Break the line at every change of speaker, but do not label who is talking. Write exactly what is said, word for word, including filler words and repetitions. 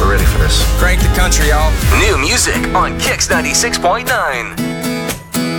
ready for this.
Crank the country, y'all.
New music on Kicks ninety-six point nine.